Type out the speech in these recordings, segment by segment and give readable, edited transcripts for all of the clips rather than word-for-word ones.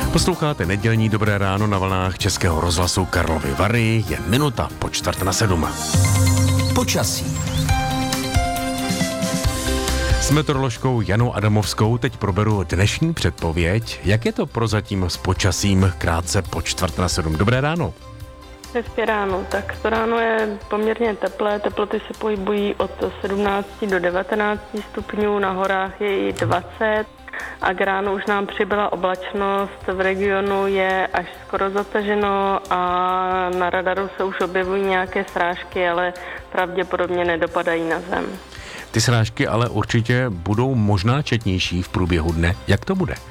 Posloucháte nedělní Dobré ráno na vlnách Českého rozhlasu Karlovy Vary. Je minuta po 6:45. Počasí. S meteoroložkou Janou Adamovskou teď proberu dnešní předpověď. Jak je to prozatím s počasím krátce po 6:45? Dobré ráno. Hezké ráno. Tak to ráno je poměrně teplé. Teploty se pohybují od 17 do 19 stupňů, na horách je i 20. A k ránu už nám přibyla oblačnost, v regionu je až skoro zataženo a na radaru se už objevují nějaké srážky, ale pravděpodobně nedopadají na zem. Ty srážky ale určitě budou možná četnější v průběhu dne. Jak to bude?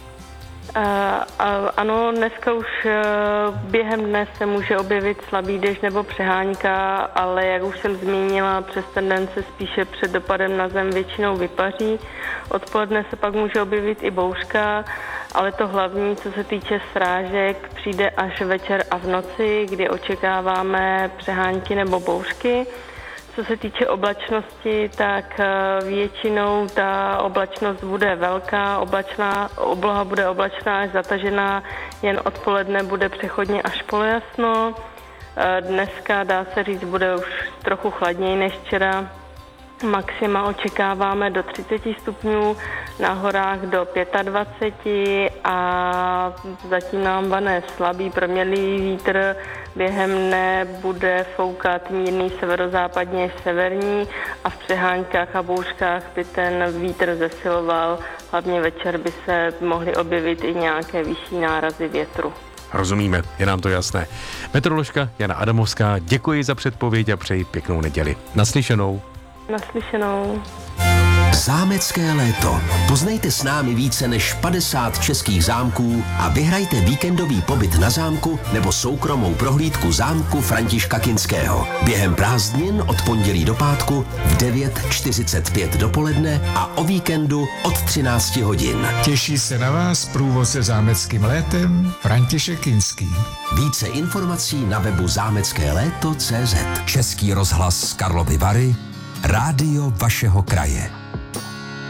Ano, dneska už během dne se může objevit slabý déšť nebo přehánka, ale jak už jsem zmínila, přes ten den se spíše před dopadem na zem většinou vypaří. Odpoledne se pak může objevit i bouřka, ale to hlavní, co se týče srážek, přijde až večer a v noci, kdy očekáváme přehánky nebo bouřky. Co se týče oblačnosti, tak většinou ta oblačnost bude velká, obloha bude oblačná až zatažená, jen odpoledne bude přechodně až polojasno. Dneska, dá se říct, bude už trochu chladněji než včera. Maxima očekáváme do 30 stupňů, na horách do 25 a zatím nám vane slabý proměnlivý vítr. Během dne bude foukat mírný severozápadně až severní a v přeháňkách a bouřkách by ten vítr zesiloval. Hlavně večer by se mohly objevit i nějaké vyšší nárazy větru. Rozumíme, je nám to jasné. Meteoroložka Jana Adamovská, děkuji za předpověď a přeji pěknou neděli. Naslyšenou. Naslyšenou. Zámecké léto. Poznejte s námi více než 50 českých zámků a vyhrajte víkendový pobyt na zámku nebo soukromou prohlídku zámku Františka Kinského. Během prázdnin od pondělí do pátku v 9:45 dopoledne a o víkendu od 13 hodin. Těší se na vás průvodce zámeckým létem František Kinský. Více informací na webu zámeckéléto.cz. Český rozhlas z Karlovy Vary, rádio vašeho kraje.